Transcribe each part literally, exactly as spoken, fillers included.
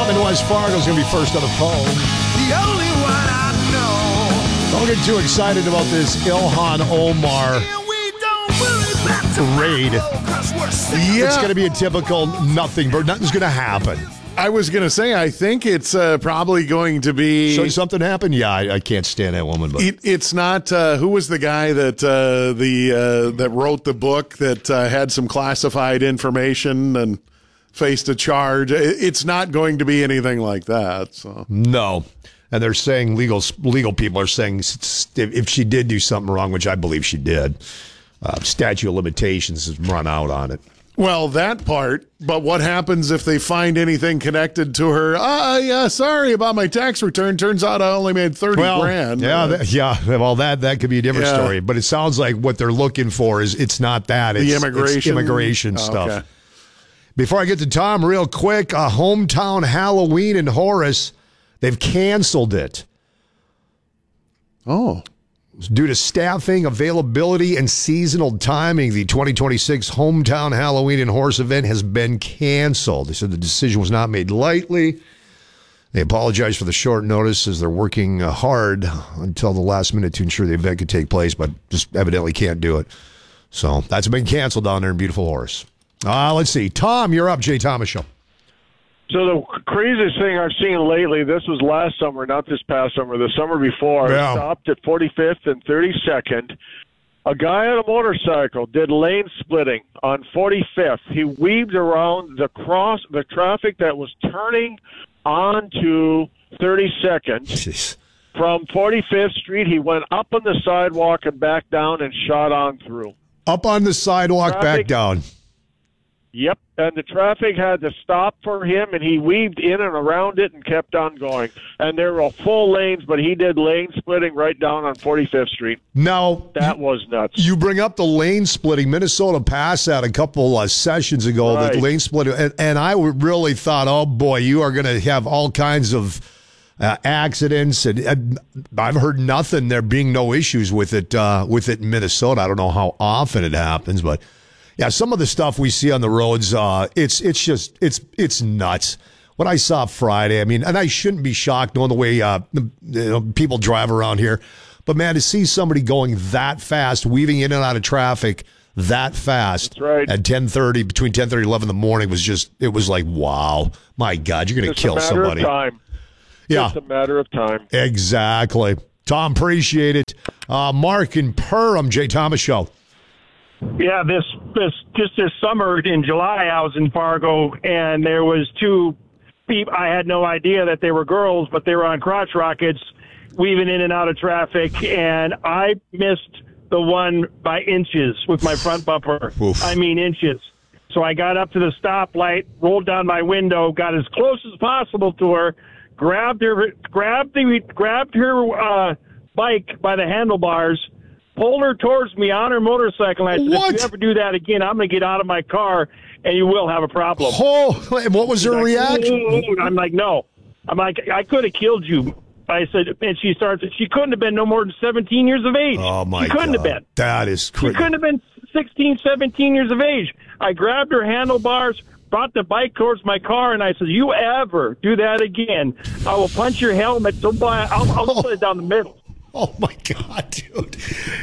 Tom in West Fargo is going to be first on the phone. The only one I know. Don't get too excited about this Ilhan Omar raid. Yeah. It's going to be a typical nothing, but nothing's going to happen. I was going to say, I think it's uh, probably going to be... So something happened? Yeah, I, I can't stand that woman. But It, it's not... Uh, who was the guy that uh, the uh, that wrote the book that uh, had some classified information and faced a charge? It's not going to be anything like that. So no. And they're saying, legal legal people are saying if she did do something wrong, which I believe she did, uh, statute of limitations has run out on it. Well, that part, but what happens if they find anything connected to her? Ah, yeah, sorry about my tax return. Turns out I only made thirty well, grand. Yeah, uh, that, yeah. Well, that that could be a different yeah. story. But it sounds like what they're looking for is it's not that. It's the immigration, it's immigration oh, stuff. Okay. Before I get to Tom, real quick, a hometown Halloween in Horace, they've canceled it. Oh. Due to staffing, availability, and seasonal timing, the twenty twenty-six Hometown Halloween in Horace event has been canceled. They said the decision was not made lightly. They apologize for the short notice as they're working hard until the last minute to ensure the event could take place, but just evidently can't do it. So that's been canceled down there in beautiful Horace. Uh, let's see. Tom, you're up. Jay Thomas Show. So the craziest thing I've seen lately, this was last summer, not this past summer, the summer before, Yeah. I stopped at forty-fifth and thirty-second. A guy on a motorcycle did lane splitting on forty-fifth. He weaved around the cross, the traffic that was turning onto thirty-second. Jeez. From forty-fifth Street, he went up on the sidewalk and back down and shot on through. Up on the sidewalk, Traffic. back down. Yep, and the traffic had to stop for him, and he weaved in and around it and kept on going. And there were full lanes, but he did lane splitting right down on forty-fifth Street. Now, That was nuts. you bring up the lane splitting. Minnesota passed that a couple uh, sessions ago, Right. the lane splitting. And, and I really thought, oh, boy, you are going to have all kinds of uh, accidents. And, and I've heard nothing, there being no issues with it, uh, with it in Minnesota. I don't know how often it happens, but... yeah, some of the stuff we see on the roads, uh, it's it's just it's it's nuts. What I saw Friday, I mean, and I shouldn't be shocked knowing the way uh, you know, people drive around here, but man, to see somebody going that fast, weaving in and out of traffic that fast That's right. at ten thirty, between ten thirty and eleven in the morning was just, it was like, wow, my God, you're going to Just kill a matter somebody. Of time. Yeah, Just a matter of time. exactly. Tom, appreciate it. Uh, Mark in Perham, Jay Thomas Show. Yeah, this this just this summer in July, I was in Fargo, and there was two people. I had no idea that they were girls, but they were on crotch rockets, weaving in and out of traffic, and I missed the one by inches with my front bumper. Oof. I mean inches. So I got up to the stoplight, rolled down my window, got as close as possible to her, grabbed her, grabbed the grabbed her uh, bike by the handlebars. Pulled her towards me on her motorcycle, and I said, What? if you ever do that again, I'm going to get out of my car, and you will have a problem. Oh, and what was her Like, reaction? "Ooh." I'm like, no. I'm like, I could have killed you. I said, and she starts, she couldn't have been no more than seventeen years of age. Oh, my She couldn't God. have been. That is She crazy. couldn't have been sixteen, seventeen years of age. I grabbed her handlebars, brought the bike towards my car, and I said, you ever do that again, I will punch your helmet. So I'll, I'll split it down the middle. Oh, my God, dude.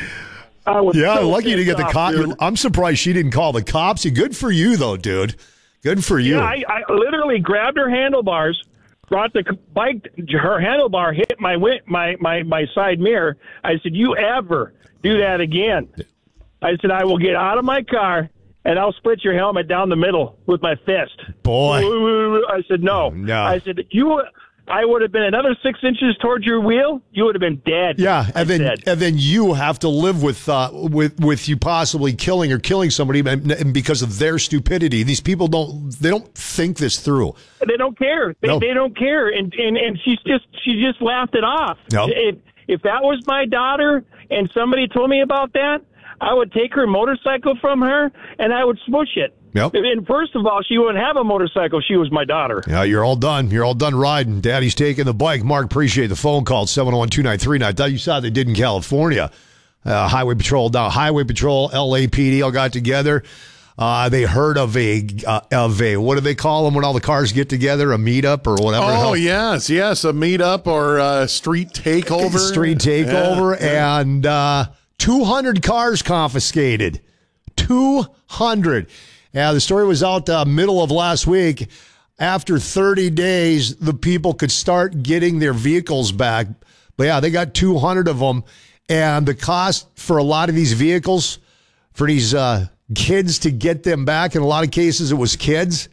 I was Yeah, so lucky to get the pissed cops. off, dude. I'm surprised she didn't call the cops. Good for you, though, dude. Good for you. Yeah, I, I literally grabbed her handlebars, brought the bike. Her handlebar hit my wi- my my my side mirror. I said, "You ever do that again?" I said, "I will get out of my car and I'll split your helmet down the middle with my fist." Boy. I said, "No." No. I said, "You." I would have been another six inches towards your wheel. You would have been dead. Yeah, I and then said. and then you have to live with uh, with with you possibly killing or killing somebody and, and because of their stupidity. These people don't they don't think this through. They don't care. They, No. they don't care, and, and and she's just she just laughed it off. Nope. If if that was my daughter and somebody told me about that, I would take her motorcycle from her and I would smoosh it. Yep. And first of all, she wouldn't have a motorcycle. She was my daughter. Yeah, you're all done. You're all done riding. Daddy's taking the bike. Mark, appreciate the phone call. seven oh one, two nine three nine. I thought you saw they did in California. Uh, Highway Patrol, down Highway Patrol, L A P D all got together. Uh, they heard of a uh, of a what do they call them when all the cars get together? A meetup or whatever. the Oh hell. yes, yes, a meetup or a street takeover. Street takeover, Yeah, yeah. and uh, two hundred cars confiscated. two hundred. Yeah, the story was out uh, middle of last week. After thirty days, the people could start getting their vehicles back. But yeah, they got two hundred of them. And the cost for a lot of these vehicles, for these uh, kids to get them back, in a lot of cases it was kids,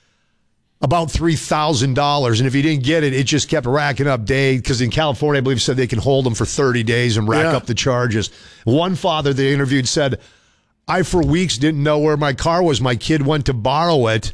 about three thousand dollars. And if you didn't get it, it just kept racking up days. Because in California, I believe, said they can hold them for thirty days and rack Yeah. up the charges. One father they interviewed said, I, for weeks, didn't know where my car was. My kid went to borrow it,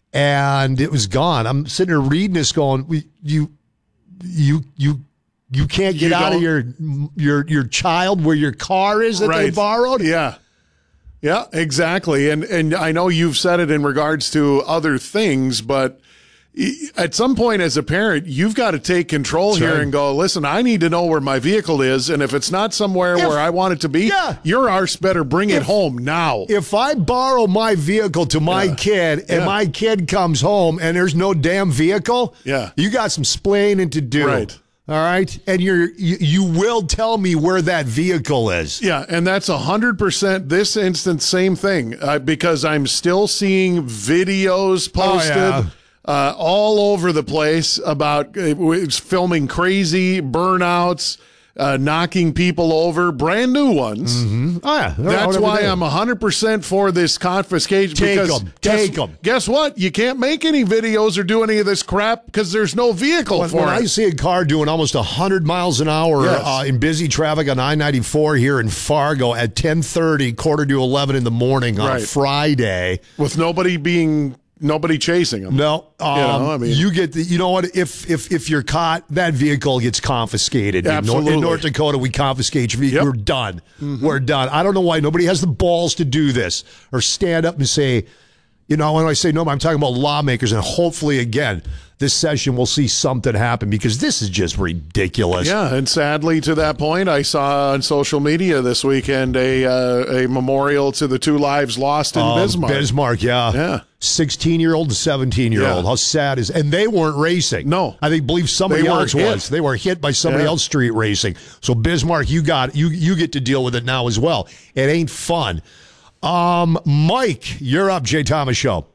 and it was gone. I'm sitting there reading this going, "We- you, you, you, you can't get You out of don't- your your your child where your car is that they Right. borrowed?" Yeah. Yeah, exactly. And and I know you've said it in regards to other things, but y- at some point as a parent, you've got to take control That's here right. and go, listen, I need to know where my vehicle is. And if it's not somewhere If- where I want it to be, Yeah. your arse better bring it home now. If I borrow my vehicle to my Yeah. kid and Yeah. my kid comes home and there's no damn vehicle, Yeah. you got some splaining to do. Right. All right. And you're, you, you will tell me where that vehicle is. Yeah, and that's one hundred percent this instance, same thing, uh, because I'm still seeing videos posted Oh, yeah. uh, all over the place about uh, it's filming crazy burnouts, uh, knocking people over, brand new ones. Oh, yeah. They're out That's every why day. I'm one hundred percent for this confiscation. Take because 'em. guess- Take 'em. Guess what? You can't make any videos or do any of this crap because there's no vehicle When, for when it. I see a car doing almost one hundred miles an hour Yes. uh, in busy traffic on I ninety-four here in Fargo at ten thirty, quarter to eleven in the morning on Right. Friday. With nobody being, nobody chasing them. No, um, you, know, I mean- you get the. You know what? If if if you're caught, that vehicle gets confiscated. In North, Absolutely. in North Dakota, we confiscate your vehicle. Yep. We're done. We're done. I don't know why nobody has the balls to do this or stand up and say, you know, when I say no, I'm talking about lawmakers, and hopefully, again, this session we'll see something happen because this is just ridiculous. Yeah, and sadly, to that point, I saw on social media this weekend a uh, a memorial to the two lives lost in Um, Bismarck. Bismarck, yeah. Yeah. sixteen-year-old and seventeen-year-old. Yeah. How sad is And they weren't racing. No. I think believe somebody They were else hit. was. They were hit by somebody Yeah. else street racing. So Bismarck, you got you you get to deal with it now as well. It ain't fun. Um, Mike, you're up, Jay Thomas Show.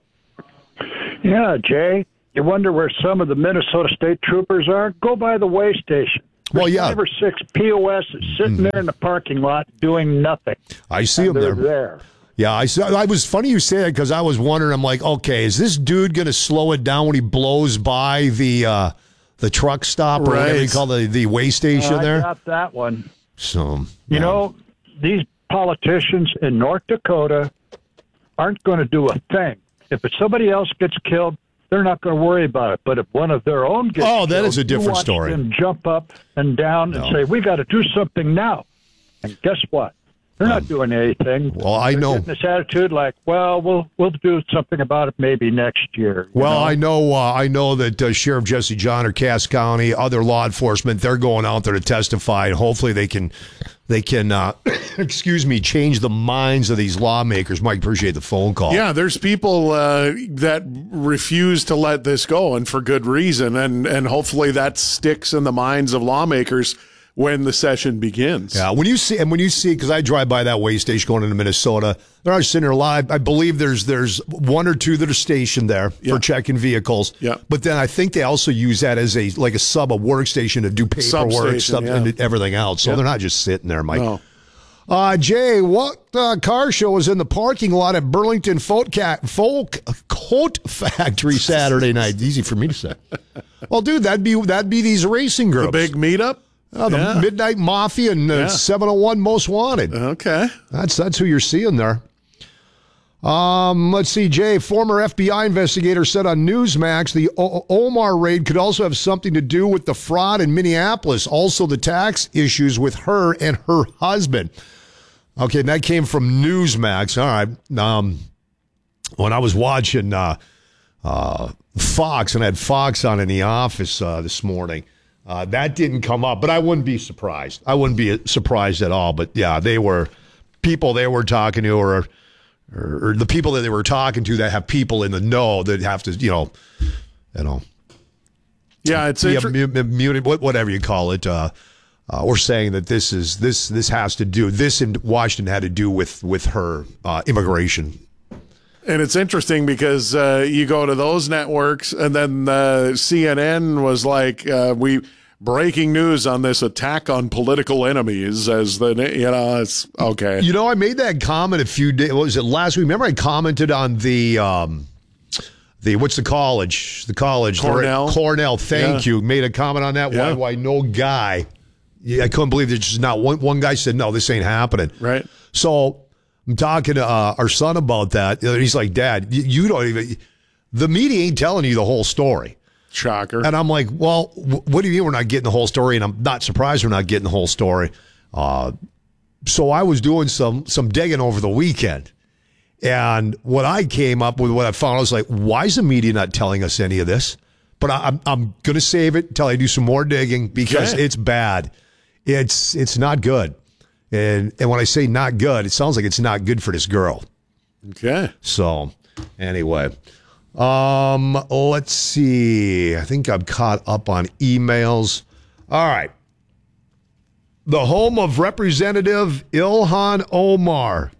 Yeah, Jay. You wonder where some of the Minnesota State Troopers are? Go by the way station. Well, There's yeah. Five or six P O S sitting there in the parking lot doing nothing. I see him And they're there. there. Yeah, I saw. I was funny you say that because I was wondering. I'm like, okay, is this dude going to slow it down when he blows by the uh, the truck stop or whatever you Right. call the the way station I there? got that one. So You yeah. know, these politicians in North Dakota aren't going to do a thing. If it's somebody else gets killed, they're not going to worry about it. But if one of their own gets Oh, that killed, is a different you watch story. them jump up and down and No. say, "We got to do something now." And guess what? They're not doing anything. well, I They're know. getting this attitude like, "Well, we'll we'll do something about it maybe next year." you Well, know? I know. Uh, I know that uh, Sheriff Jesse John or Cass County, other law enforcement, they're going out there to testify, and hopefully they can, they can, uh, excuse me, change the minds of these lawmakers. Mike, appreciate the phone call. Yeah, there's people uh, that refuse to let this go, and for good reason. And and hopefully that sticks in the minds of lawmakers when the session begins. Yeah, when you see and when you see, because I drive by that way station going into Minnesota, there are sitting there live. I believe there's there's one or two that are stationed there Yeah. for checking vehicles. Yeah. but then I think they also use that as a like a sub, a workstation to do paperwork, Substation, stuff, yeah. and everything else. So Yeah. they're not just sitting there, Mike. No. Uh, Jay, what uh, car show was in the parking lot at Burlington Folk, Ca- Folk Coat Factory Saturday night? Easy for me to say. Well, dude, that'd be that'd be these racing groups. The big meetup? Uh, the Yeah. Midnight Mafia and uh, Yeah. seven oh one Most Wanted. Okay. That's that's who you're seeing there. Um, let's see, Jay. Former F B I investigator said on Newsmax the o- Omar raid could also have something to do with the fraud in Minneapolis. Also, the tax issues with her and her husband. Okay, and that came from Newsmax. All right. Um, when I was watching uh, uh, Fox and I had Fox on in the office uh, this morning. Uh, that didn't come up, but I wouldn't be surprised. I wouldn't be surprised at all. But yeah, they were people they were talking to, or or, or the people that they were talking to that have people in the know that have to, you know, you know, Yeah, it's be inter- immu- immune, what- whatever you call it. Uh, uh, we're saying that this is this this has to do this in Washington had to do with with her uh, immigration. And it's interesting because uh, you go to those networks, and then uh, C N N was like, uh, "We breaking news on this attack on political enemies." As the you know, it's okay. You know, I made that comment a few days. What was it last week? Remember, I commented on the um, the what's the college? The college Cornell. The, Cornell. Thank Yeah. you. Made a comment on that. Yeah. Why? Why no guy? Yeah, I couldn't believe there's just not one. One guy said, "No, this ain't happening." Right. So I'm talking to uh, our son about that. He's like, "Dad, you, you don't even. The media ain't telling you the whole story." Shocker. And I'm like, well, wh- what do you mean we're not getting the whole story? And I'm not surprised we're not getting the whole story. Uh, so I was doing some some digging over the weekend. And what I came up with, what I found, I was like, why is the media not telling us any of this? But I, I'm I'm going to save it until I do some more digging because Okay. it's bad. It's it's not good. And and when I say not good, it sounds like it's not good for this girl. Okay. So, anyway, um, let's see. I think I'm caught up on emails. All right. The home of Representative Ilhan Omar.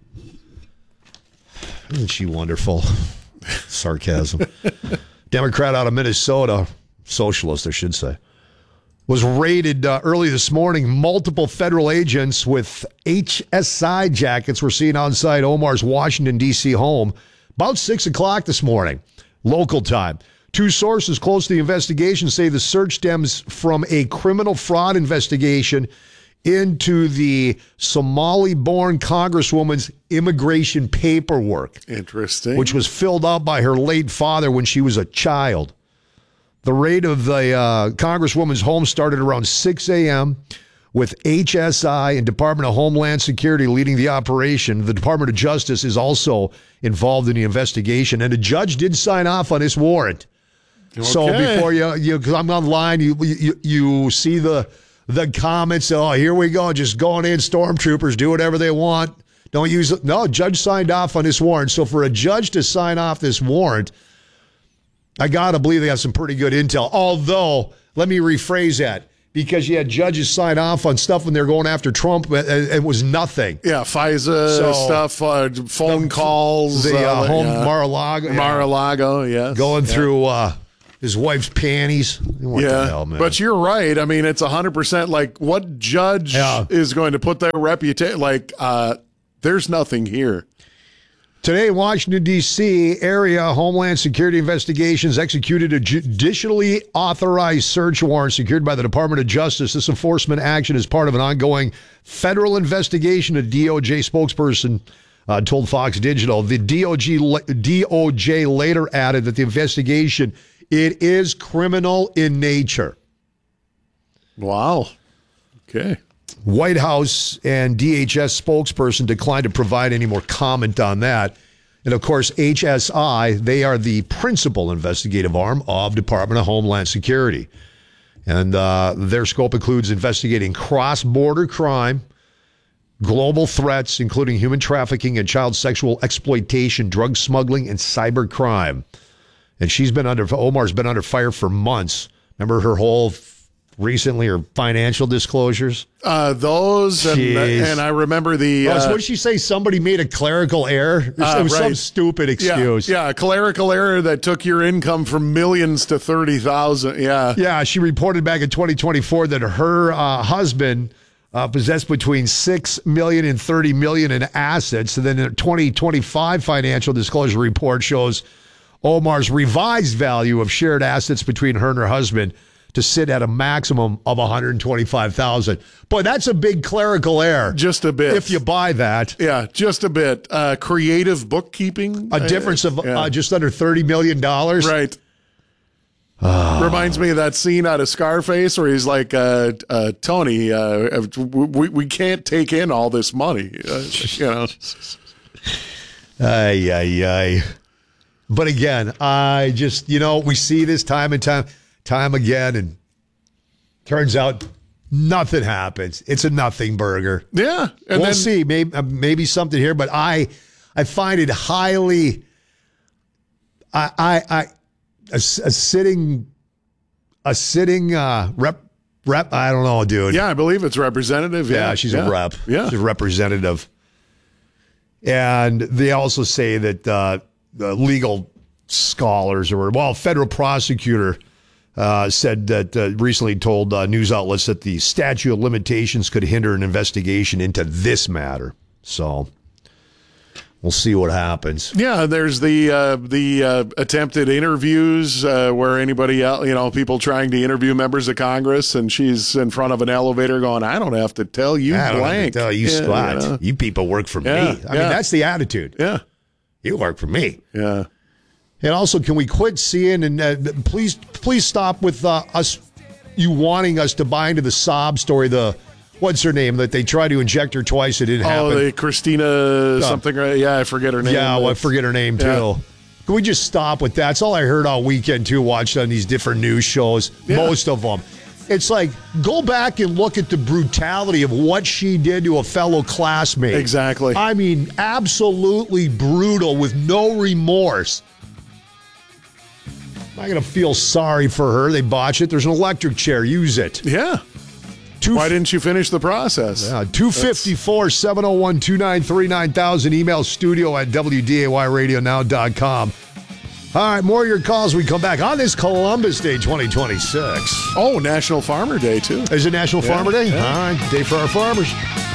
Isn't she wonderful? Sarcasm. Democrat out of Minnesota, socialist, I should say, was raided uh, early this morning. Multiple federal agents with H S I jackets were seen outside Omar's Washington, D C home about six o'clock this morning, local time. Two sources close to the investigation say the search stems from a criminal fraud investigation into the Somali-born Congresswoman's immigration paperwork, Interesting. which was filled out by her late father when she was a child. The raid of the uh, Congresswoman's home started around six a.m. with H S I and Department of Homeland Security leading the operation. The Department of Justice is also involved in the investigation, and a judge did sign off on this warrant. So Okay. before you, you, because I'm online, you, you you see the the comments. Oh, here we go, just going in, stormtroopers, do whatever they want. Don't use it. No, judge signed off on this warrant. So for a judge to sign off this warrant, I got to believe they have some pretty good intel. Although, let me rephrase that, because you had judges sign off on stuff when they're going after Trump, but it, it was nothing. yeah, FISA So- stuff, uh, phone calls, The uh, home yeah. Mar-a-Lago, yeah, Mar-a-Lago, yes. going Yeah. through uh, his wife's panties. What yeah, the hell, man? but you're right. I mean, it's one hundred percent like what judge Yeah. is going to put their reputation, like, uh, there's nothing here. Today, in Washington, D C area Homeland Security investigations executed a judicially authorized search warrant secured by the Department of Justice. This enforcement action is part of an ongoing federal investigation. A D O J spokesperson uh, told Fox Digital. The D O J, D O J later added that the investigation, it is criminal in nature. Wow. Okay. White House and D H S spokesperson declined to provide any more comment on that. And of course, H S I, they are the principal investigative arm of Department of Homeland Security. And uh, their scope includes investigating cross-border crime, global threats, including human trafficking and child sexual exploitation, drug smuggling, and cyber crime. And she's been under, Omar's been under fire for months. Remember her whole recently, her financial disclosures? Uh, those, and, Jeez. and I remember the. Oh, so Uh, what did she say? Somebody made a clerical error? It Uh, was some right. stupid yeah, excuse. yeah, a clerical error that took your income from millions to thirty thousand. Yeah. Yeah, she reported back in twenty twenty-four that her uh, husband uh, possessed between six million dollars and thirty million dollars in assets. And then the twenty twenty-five financial disclosure report shows Omar's revised value of shared assets between her and her husband to sit at a maximum of one hundred twenty-five thousand dollars. Boy, that's a big clerical error. Just a bit. If you buy that. Yeah, just a bit. Uh, creative bookkeeping. A difference of yeah. uh, just under thirty million dollars. Right. Reminds me of that scene out of Scarface where he's like, uh, uh, Tony, uh, we, we can't take in all this money. Uh, you know. Ay, ay, ay. But again, I just, you know, we see this time and time, time again, and turns out nothing happens. It's a nothing burger. Yeah. And we'll then, see. Maybe, uh, maybe something here, but I, I find it highly, I, I, I a, a sitting, a sitting uh, rep, rep. I don't know, dude. Yeah, I believe it's representative. Yeah, Yeah, she's yeah. a rep. Yeah. She's a representative. And they also say that uh, the legal scholars or, well, federal prosecutor uh, said that uh, recently told uh, news outlets that the statute of limitations could hinder an investigation into this matter. So we'll see what happens. Yeah, there's the uh, the uh, attempted interviews uh, where anybody else, you know, people trying to interview members of Congress, and she's in front of an elevator going, "I don't have to tell you I don't blank. have to tell you Yeah, squat. You know? You people work for Yeah, me. I mean, yeah. that's the attitude. Yeah, You work for me. yeah. And also, can we quit seeing and uh, please, please stop with uh, us, you wanting us to buy into the sob story. The what's her name that they tried to inject her twice. It didn't Oh, happen. the Christina something. Right? Yeah, I forget her name. Yeah, well, I forget her name too. Yeah. Can we just stop with that? That's all I heard all weekend too. Watched on these different news shows, Yeah. most of them. It's like, go back and look at the brutality of what she did to a fellow classmate. Exactly. I mean, absolutely brutal with no remorse. I'm not going to feel sorry for her. They botched it. There's an electric chair. Use it. Yeah. Two Why didn't you finish the process? Yeah, two fifty-four, seven oh one, two nine three nine thousand. Email studio at w d a y radio now dot com. All right, more of your calls when we come back on this Columbus Day twenty twenty-six. Oh, National Farmer Day, too. Is it National Yeah, Farmer Day? yeah. All right, day for our farmers.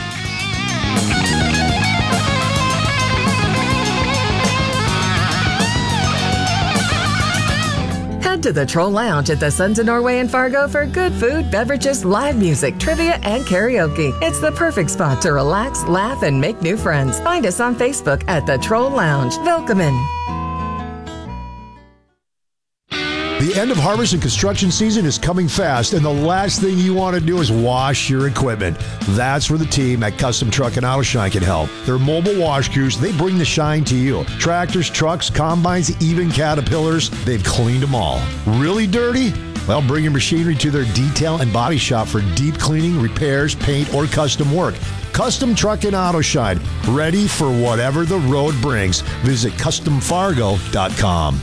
Head to the Troll Lounge at the Sons of Norway in Fargo for good food, beverages, live music, trivia, and karaoke. It's the perfect spot to relax, laugh, and make new friends. Find us on Facebook at the Troll Lounge. Welcome. The end of harvest and construction season is coming fast, and the last thing you want to do is wash your equipment. That's where the team at Custom Truck and Auto Shine can help. They're mobile wash crews. They bring the shine to you. Tractors, trucks, combines, even Caterpillars, they've cleaned them all. Really dirty? Well, bring your machinery to their detail and body shop for deep cleaning, repairs, paint, or custom work. Custom Truck and Auto Shine, ready for whatever the road brings. Visit custom fargo dot com.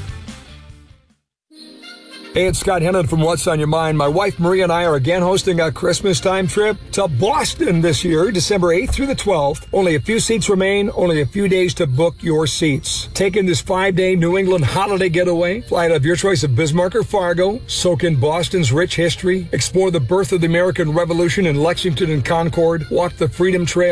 Hey, it's Scott Hennon from What's on Your Mind. My wife Maria and I are again hosting a Christmas time trip to Boston this year, December eighth through the twelfth. Only a few seats remain, only a few days to book your seats. Take in this five-day New England holiday getaway. Fly out of your choice of Bismarck or Fargo. Soak in Boston's rich history. Explore the birth of the American Revolution in Lexington and Concord. Walk the Freedom Trail.